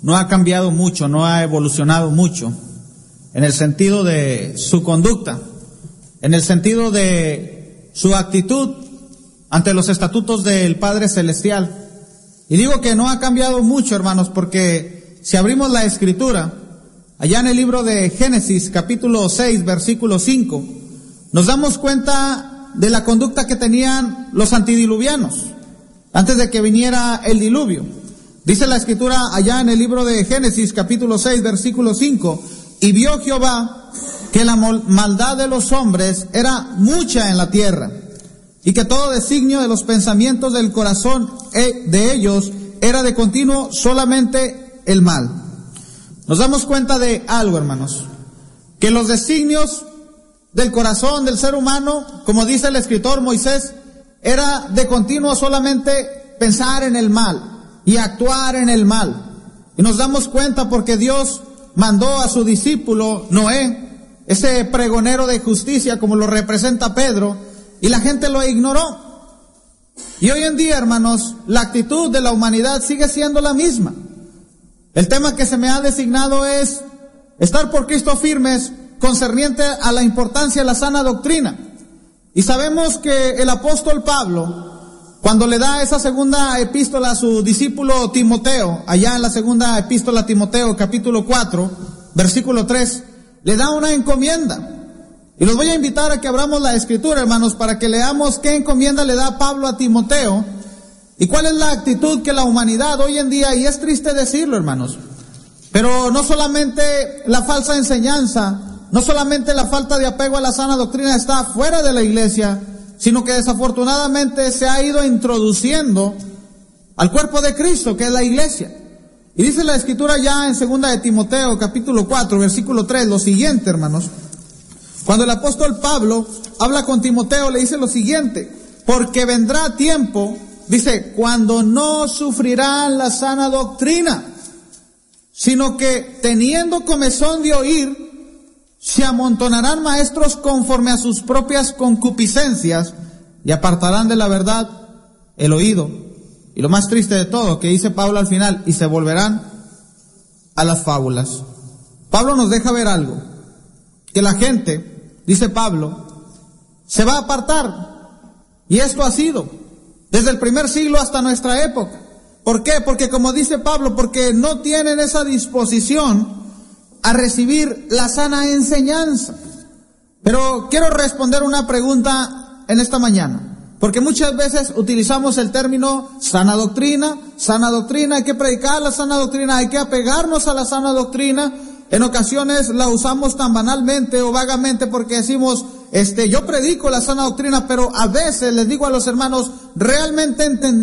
no ha cambiado mucho, no ha evolucionado mucho en el sentido de su conducta, en el sentido de su actitud ante los estatutos del Padre Celestial. Y digo que no ha cambiado mucho, hermanos, porque si abrimos la Escritura, allá en el libro de Génesis, capítulo 6, versículo 5, nos damos cuenta de la conducta que tenían los antidiluvianos antes de que viniera el diluvio. Dice la Escritura allá en el libro de Génesis, capítulo 6, versículo 5, y vio Jehová que la maldad de los hombres era mucha en la tierra, y que todo designio de los pensamientos del corazón de ellos era de continuo solamente el mal. Nos damos cuenta de algo, hermanos, que los designios del corazón del ser humano, como dice el escritor Moisés, era de continuo solamente pensar en el mal y actuar en el mal. Y nos damos cuenta porque Dios mandó a su discípulo Noé, ese pregonero de justicia como lo representa Pedro, y la gente lo ignoró. Y hoy en día, hermanos, la actitud de la humanidad sigue siendo la misma. El tema que se me ha designado es estar por Cristo firmes concerniente a la importancia de la sana doctrina. Y sabemos que el apóstol Pablo, cuando le da esa segunda epístola a su discípulo Timoteo, allá en la segunda epístola a Timoteo, capítulo 4, versículo 3, le da una encomienda. Y los voy a invitar a que abramos la Escritura, hermanos, para que leamos qué encomienda le da Pablo a Timoteo y cuál es la actitud que la humanidad hoy en día, y es triste decirlo, hermanos, pero no solamente la falsa enseñanza, no solamente la falta de apego a la sana doctrina está fuera de la iglesia, sino que desafortunadamente se ha ido introduciendo al cuerpo de Cristo, que es la iglesia. Y dice la Escritura ya en segunda de Timoteo, capítulo 4, versículo 3, lo siguiente, hermanos. Cuando el apóstol Pablo habla con Timoteo, le dice lo siguiente: porque vendrá tiempo, dice, cuando no sufrirán la sana doctrina, sino que teniendo comezón de oír, se amontonarán maestros conforme a sus propias concupiscencias y apartarán de la verdad el oído. Y lo más triste de todo, que dice Pablo al final, y se volverán a las fábulas. Pablo nos deja ver algo, que la gente, dice Pablo, se va a apartar. Y esto ha sido desde el primer siglo hasta nuestra época. ¿Por qué? Porque como dice Pablo, porque no tienen esa disposición a recibir la sana enseñanza. Pero quiero responder una pregunta en esta mañana, porque muchas veces utilizamos el término sana doctrina, hay que predicar la sana doctrina, hay que apegarnos a la sana doctrina. En ocasiones la usamos tan banalmente o vagamente porque decimos, yo predico la sana doctrina, pero a veces les digo a los hermanos, realmente entendemos